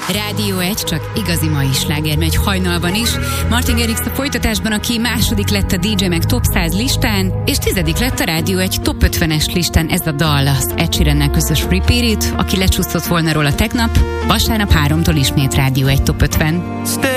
Rádió 1, csak igazi mai sláger megy hajnalban is. Martin Garrix a folytatásban, aki második lett a DJ Mag Top 100 listán, és 10. lett a Rádió 1 Top 50-es listán ez a dal, az Ed Sheerannel közös Repeat It, aki lecsúszott volna róla tegnap, vasárnap 3-tól ismét Rádió 1 Top 50.